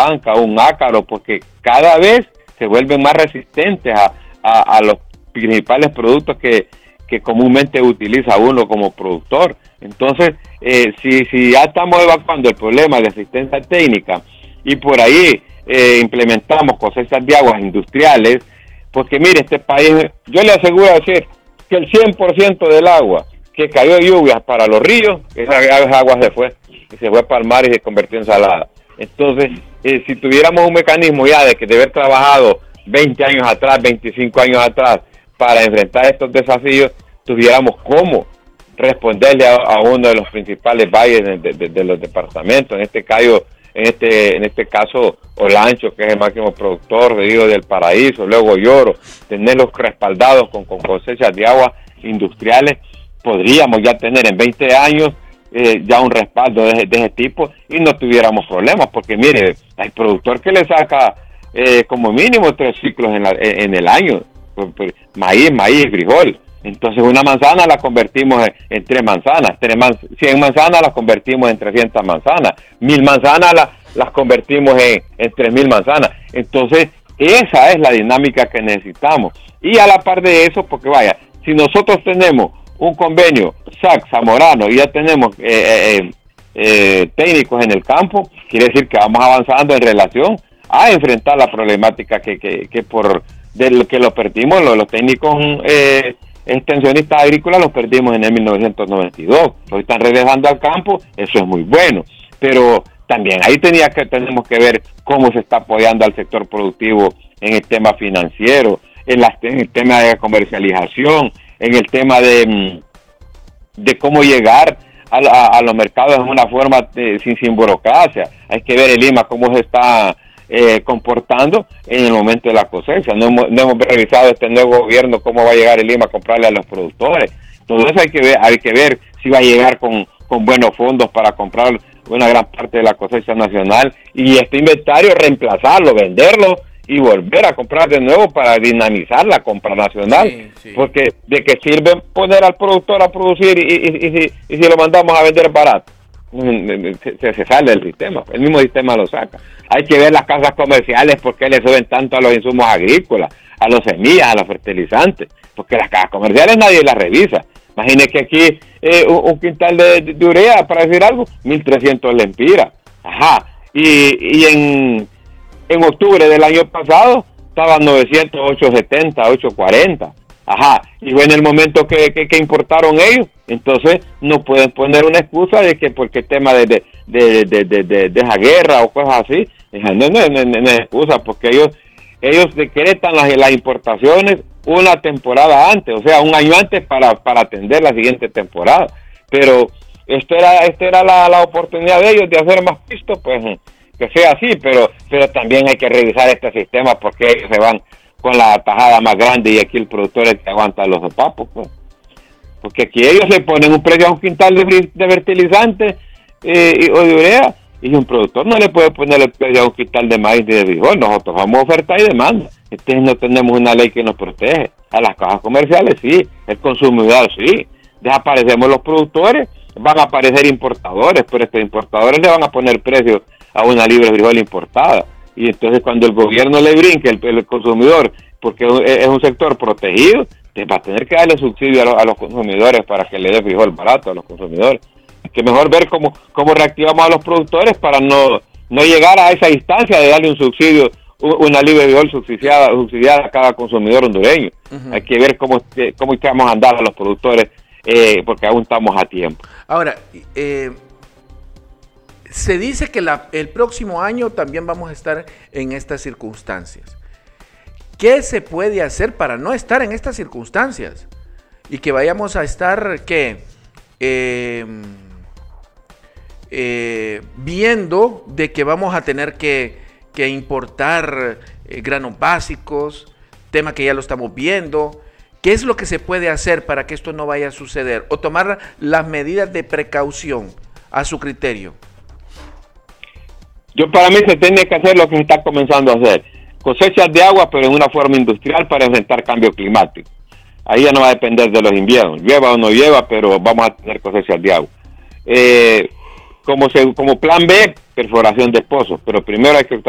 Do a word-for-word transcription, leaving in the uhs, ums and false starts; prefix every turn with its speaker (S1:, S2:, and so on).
S1: blanca, un ácaro, porque cada vez se vuelven más resistentes a, a, a los principales productos que, que comúnmente utiliza uno como productor. Entonces, eh, si, si ya estamos evacuando el problema de asistencia técnica y por ahí eh, implementamos cosechas de aguas industriales, porque mire, este país, yo le aseguro decir que el cien por ciento del agua que cayó de lluvias para los ríos, esa, esa agua se fue, y se fue para el mar y se convirtió en salada. Entonces, eh, si tuviéramos un mecanismo ya de que de haber trabajado veinte años atrás, veinticinco años atrás, para enfrentar estos desafíos, tuviéramos cómo responderle a, a uno de los principales valles de, de, de, de los departamentos, en este caso, en este, en este caso Olancho, que es el máximo productor de Río del Paraíso, luego Lloro, tenerlos respaldados con, con cosechas de agua industriales. Podríamos ya tener en veinte años eh, ya un respaldo de, de ese tipo y no tuviéramos problemas, porque mire, hay productor que le saca eh, como mínimo tres ciclos en, la, en el año, pues, pues, maíz, maíz, frijol. Entonces una manzana la convertimos en, en tres manzanas, tres man, cien manzanas las convertimos en trescientas manzanas, mil manzanas la, las convertimos en, en tres mil manzanas. Entonces esa es la dinámica que necesitamos. Y a la par de eso, porque vaya, si nosotros tenemos un convenio S A C Zamorano y ya tenemos eh, eh, eh, técnicos en el campo, quiere decir que vamos avanzando en relación a enfrentar la problemática que, que, que por de lo que lo perdimos, los, los técnicos eh, extensionistas agrícolas los perdimos en el mil novecientos noventa y dos, hoy están regresando al campo, eso es muy bueno, pero también ahí tenía que tenemos que ver cómo se está apoyando al sector productivo en el tema financiero, en, la, en el tema de comercialización, en el tema de, de cómo llegar a, a, a los mercados en una forma de, sin, sin burocracia. Hay que ver el I M A cómo se está eh, comportando en el momento de la cosecha. No hemos, no hemos revisado este nuevo gobierno cómo va a llegar el I M A a comprarle a los productores. Todo eso hay que ver, hay que ver si va a llegar con, con buenos fondos para comprar una gran parte de la cosecha nacional y este inventario reemplazarlo, venderlo y volver a comprar de nuevo para dinamizar la compra nacional, sí, sí. Porque de qué sirve poner al productor a producir y, y, y, y, si, y si lo mandamos a vender barato, se, se sale del sistema, el mismo sistema lo saca. Hay que ver las casas comerciales, por qué le suben tanto a los insumos agrícolas, a los semillas, a los fertilizantes, porque las casas comerciales nadie las revisa. Imagine que aquí eh, un, un quintal de, de, de urea, para decir algo, mil trescientos lempiras, ajá, y, y en En octubre del año pasado estaban novecientos, ochocientos setenta, ochocientos cuarenta. Ajá, y fue en el momento que, que, que importaron ellos. Entonces no pueden poner una excusa de que porque el tema de, de, de, de, de, de, de esa guerra o cosas así. No, no, no, no, no es excusa, porque ellos ellos decretan las, las importaciones una temporada antes, o sea, un año antes para, para atender la siguiente temporada. Pero esto era, esta era la, la oportunidad de ellos de hacer más pisto, pues que sea así, pero pero también hay que revisar este sistema porque ellos se van con la tajada más grande y aquí el productor es el que aguanta los sopapos, pues. Porque aquí ellos le ponen un precio a un quintal de, de fertilizante eh, o de urea y un productor no le puede poner el precio a un quintal de maíz ni de frijol. Nosotros vamos a oferta y demanda. Entonces no tenemos una ley que nos protege. A las cajas comerciales sí, el consumidor sí. Desaparecemos los productores, van a aparecer importadores, pero estos importadores le van a poner precios a una libra de frijol importada. Y entonces cuando el gobierno le brinque el, el consumidor, porque es un sector protegido, pues va a tener que darle subsidio a, lo, a los consumidores para que le dé frijol barato a los consumidores. Es que mejor ver cómo, cómo reactivamos a los productores para no, no llegar a esa instancia de darle un subsidio, una libra de frijol subsidiada, subsidiada a cada consumidor hondureño. Uh-huh. Hay que ver cómo, cómo vamos a andar a los productores, eh, porque aún estamos a tiempo.
S2: Ahora, eh... se dice que la, el próximo año también vamos a estar en estas circunstancias. ¿Qué se puede hacer para no estar en estas circunstancias? Y que vayamos a estar, ¿qué? Eh, eh, viendo de que vamos a tener que, que importar eh, granos básicos, tema que ya lo estamos viendo. ¿Qué es lo que se puede hacer para que esto no vaya a suceder? O tomar las medidas de precaución a su criterio.
S1: Yo para mí se tiene que hacer lo que se está comenzando a hacer, cosechas de agua pero en una forma industrial para enfrentar cambio climático. Ahí ya no va a depender de los inviernos, llueva o no llueva, pero vamos a tener cosechas de agua. Eh, como, se, como plan B, perforación de pozos, pero primero hay que